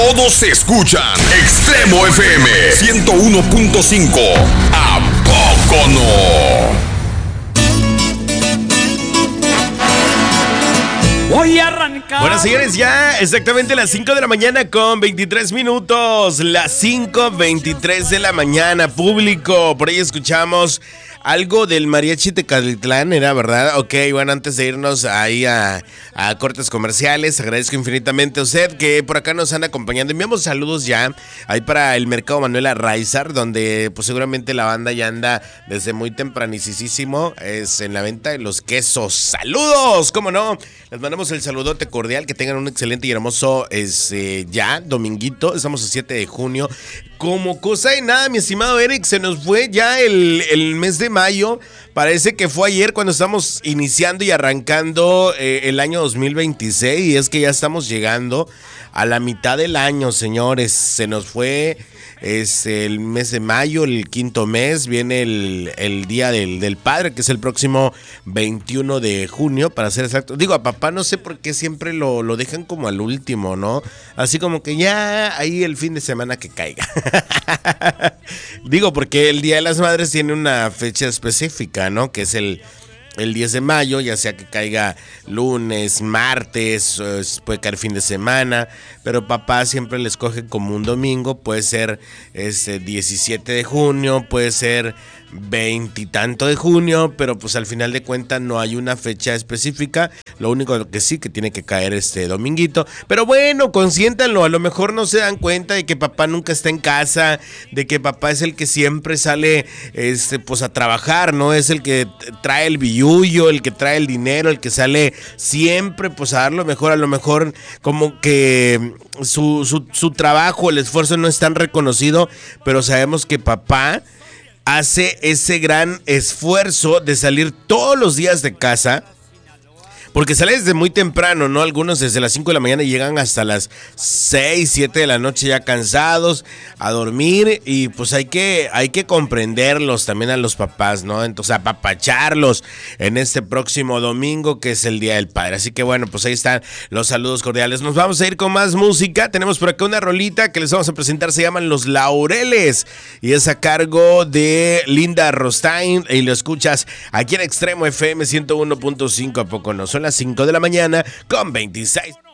todos escuchan Extremo FM 101.5. ¿A poco no? Voy a arrancar. Bueno, señores, ya exactamente las 5 de la mañana con 23 minutos. Las 5:23 de la mañana, público. Por ahí escuchamos algo del Mariachi Tecalitlán, ¿era verdad? Ok, bueno, antes de irnos ahí a cortes comerciales, agradezco infinitamente a usted que por acá nos anda acompañando. Enviamos saludos ya ahí para el Mercado Manuel Arráizar, donde pues seguramente la banda ya anda desde muy tempranicísimo, es en la venta de los quesos. ¡Saludos! ¿Cómo no? Les mandamos el saludote cordial, que tengan un excelente y hermoso ya, dominguito, estamos a 7 de junio. Como cosa de nada, mi estimado Eric, se nos fue ya el mes de mayo. Parece que fue ayer cuando estamos iniciando y arrancando el año 2026. Y es que ya estamos llegando a la mitad del año, señores. Se nos fue el mes de mayo, el quinto mes. Viene el Día del Padre, que es el próximo 21 de junio, para ser exacto. Digo, a papá no sé por qué siempre lo dejan como al último, ¿no? Así como que ya ahí el fin de semana que caiga. Digo, porque el Día de las Madres tiene una fecha específica, ¿no? Que es el 10 de mayo, ya sea que caiga lunes, martes, puede caer fin de semana, pero papá siempre le escoge como un domingo, puede ser 17 de junio, puede ser 20 y tanto de junio, pero pues al final de cuentas no hay una fecha específica. Lo único que sí que tiene que caer dominguito, pero bueno, consiéntanlo. A lo mejor no se dan cuenta de que papá nunca está en casa, de que papá es el que siempre sale pues a trabajar, ¿no? Es el que trae el billullo, el que trae el dinero, el que sale siempre pues a dar lo mejor. A lo mejor como que su trabajo, el esfuerzo no es tan reconocido, pero sabemos que papá hace ese gran esfuerzo de salir todos los días de casa, porque sale desde muy temprano, ¿no? Algunos desde las 5 de la mañana llegan hasta las 6, 7 de la noche ya cansados a dormir, y pues hay que comprenderlos también a los papás, ¿no? Entonces apapacharlos en este próximo domingo, que es el Día del Padre. Así que bueno, pues ahí están los saludos cordiales. Nos vamos a ir con más música. Tenemos por acá una rolita que les vamos a presentar, se llaman Los Laureles, y es a cargo de Linda Rostain, y lo escuchas aquí en Extremo FM 101.5. ¿A poco no? Son las 5 de la mañana con 26.